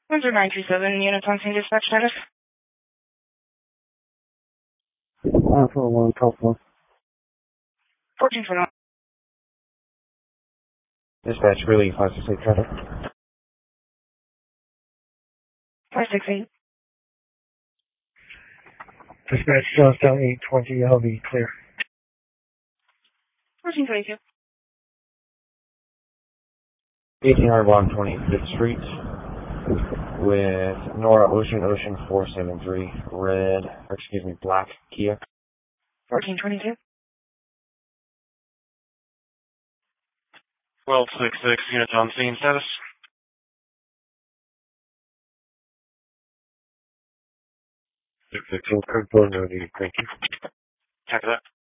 Windsor 927, units on scene dispatch status. Alpha 1, Alpha. 1421. Dispatch, really, 568 traffic. 568. Dispatch, Johnstown 820, LV, clear. 1422. 1800 block 25th Street with Nora Ocean 473, black Kia. 1422. 1266, units on scene status. 616, confirm, thank you. Check that.